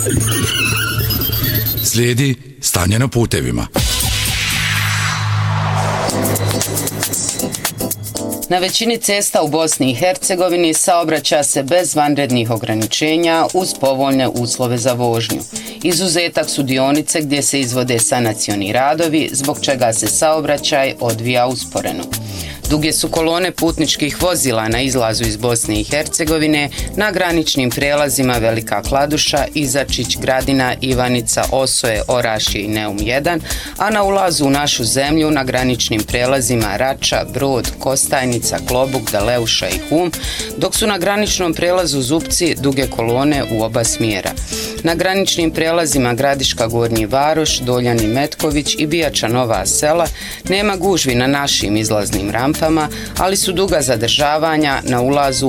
Slijedi stanje na putevima. Na većini cesta u Bosni i Hercegovini saobraća se bez vanrednih ograničenja uz povoljne uslove za vožnju. Izuzetak su dionice gdje se izvode sanacioni radovi, zbog čega se saobraćaj odvija usporeno. Duge su kolone putničkih vozila na izlazu iz Bosne i Hercegovine na graničnim prijelazima Velika Kladuša, Izačić, Gradina, Ivanica, Osoje, Orašje i Neum 1, a na ulazu u našu zemlju na graničnim prijelazima Rača, Brod, Kostajnica, Klobuk, Daleuša i Hum, dok su na graničnom prijelazu Zupci duge kolone u oba smjera. Na graničnim prijelazima Gradiška Gornji Varoš, Doljani Metković i Bijača Nova Sela nema gužvi na našim izlaznim rampama, ali su duga zadržavanja na ulazu